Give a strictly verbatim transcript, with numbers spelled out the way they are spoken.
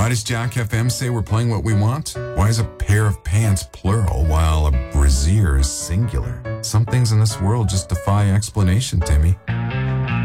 Why does Jack F M say we're playing what we want? Why is a pair of pants plural while a brassiere is singular? Some things in this world just defy explanation, Timmy.